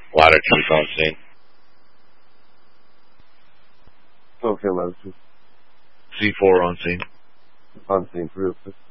Ladder 2's on scene. Okay, ladder 2. C4 on scene. On scene, real quick.